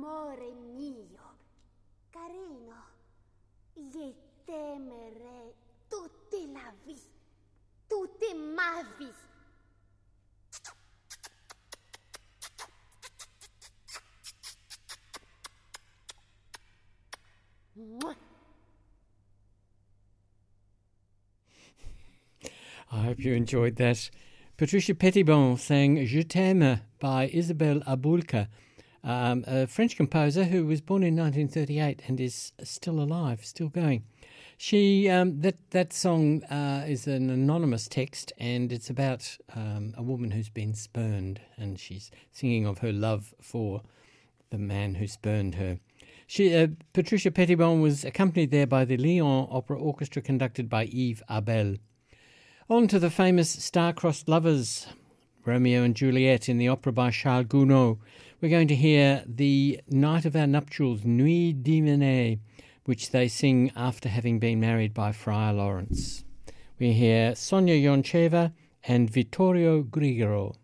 Amore mio, carino, je t'aimerai toute la vie, toute ma vie. I hope you enjoyed that. Patricia Pettibon sang Je t'aime by Isabelle Abulka, a French composer who was born in 1938 and is still alive, still going. She that song is an anonymous text, and it's about a woman who's been spurned, and she's singing of her love for the man who spurned her. Patricia Pettibon was accompanied there by the Lyon Opera Orchestra, conducted by Yves Abel. On to the famous star-crossed lovers, Romeo and Juliet, in the opera by Charles Gounod. We're going to hear the Night of Our Nuptials, Nuit d'Hyménée, which they sing after having been married by Friar Lawrence. We hear Sonia Yoncheva and Vittorio Grigoro.